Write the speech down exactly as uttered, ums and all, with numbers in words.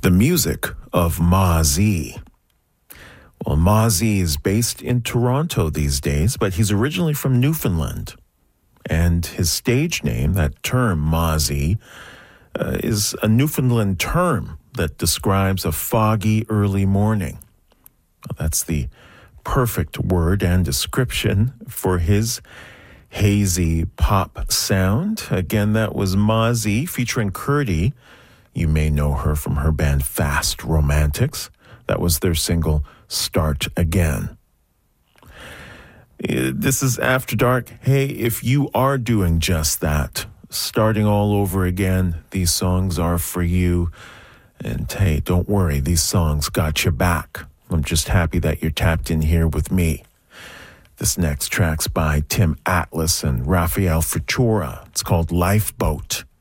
The music of Ma Z. Well, Ma Z is based in Toronto these days, but he's originally from Newfoundland. And his stage name, that term Ma Z, uh, is a Newfoundland term that describes a foggy early morning. Well, that's the perfect word and description for his hazy pop sound. Again, that was Ma Z featuring Curdy. You may know her from her band Fast Romantics. That was their single, Start Again. This is After Dark. Hey, if you are doing just that, starting all over again, these songs are for you. And hey, don't worry, these songs got your back. I'm just happy that you're tapped in here with me. This next track's by Tim Atlas and Rafael Futura. It's called Lifeboat.